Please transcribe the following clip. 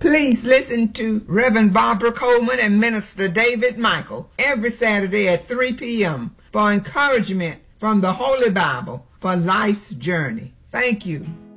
Please listen to Reverend Barbara Coleman and Minister David Michael every Saturday at 3 p.m. for encouragement from the Holy Bible for life's journey. Thank you.